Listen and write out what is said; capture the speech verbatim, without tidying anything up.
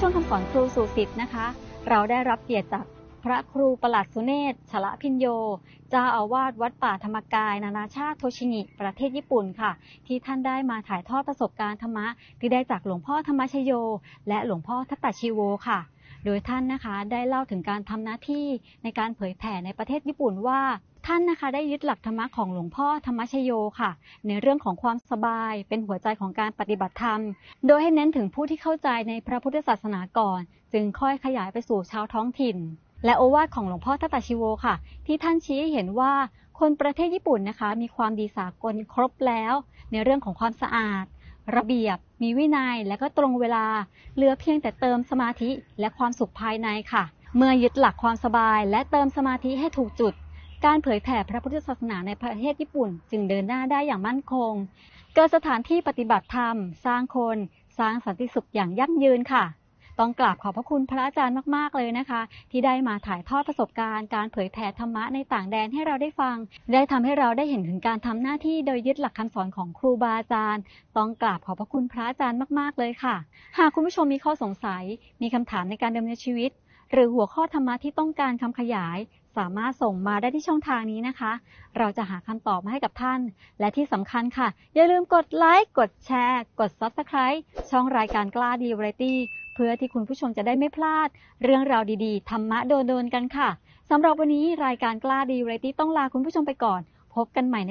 ช่วงคำสอนครูสู่ศิษย์นะคะเราได้รับเกียรติจากพระครูประหลัดสุเนศฉละพิญโยเจ้าอาวาสวัดป่าธรรมกายนานาชาติโทชิงิประเทศญี่ปุ่นค่ะที่ท่านได้มาถ่ายทอดประสบการณ์ธรรมะที่ได้จากหลวงพ่อธรรมชโยและหลวงพ่อทัตตชิโวค่ะโดยท่านนะคะได้เล่าถึงการทำหน้าที่ในการเผยแผ่ในประเทศญี่ปุ่นว่าท่านนะคะได้ยึดหลักธรรมะของหลวงพ่อธรรมชโยค่ะในเรื่องของความสบายเป็นหัวใจของการปฏิบัติธรรมโดยให้เน้นถึงผู้ที่เข้าใจในพระพุทธศาสนาก่อนจึงค่อยขยายไปสู่ชาวท้องถิ่นและโอวาทของหลวงพ่อทัตตชิโวค่ะที่ท่านชี้ให้เห็นว่าคนประเทศญี่ปุ่นนะคะมีความดีสากลครบแล้วในเรื่องของความสะอาดระเบียบมีวินัยและก็ตรงเวลาเหลือเพียงแต่เติมสมาธิและความสุขภายในค่ะเมื่อยึดหลักความสบายและเติมสมาธิให้ถูกจุดการเผยแผ่พระพุทธศาสนาในประเทศญี่ปุ่นจึงเดินหน้าได้อย่างมั่นคงเกิดสถานที่ปฏิบัติธรรมสร้างคนสร้างสันติสุขอย่างยั่งยืนค่ะต้องกราบขอบพระคุณพระอาจารย์มากๆเลยนะคะที่ได้มาถ่ายทอดประสบการณ์การเผยแผ่ธรรมะในต่างแดนให้เราได้ฟังได้ทำให้เราได้เห็นถึงการทำหน้าที่โดยยึดหลักคำสอนของครูบาอาจารย์ต้องกราบขอบพระคุณพระอาจารย์มากๆเลยค่ะหากคุณผู้ชมมีข้อสงสัยมีคำถามในการดำเนินชีวิตหรือหัวข้อธรรมะที่ต้องการคำขยายสามารถส่งมาได้ที่ช่องทางนี้นะคะเราจะหาคำตอบมาให้กับท่านและที่สำคัญค่ะอย่าลืมกดไลค์กดแชร์กด ซับสไครบ์ ช่องรายการกล้าดีวาไรตี้เพื่อที่คุณผู้ชมจะได้ไม่พลาดเรื่องราวดีๆธรรมะโดนๆกันค่ะสำหรับวันนี้รายการกล้าดีวาไรตี้ต้องลาคุณผู้ชมไปก่อนพบกันใหม่ใน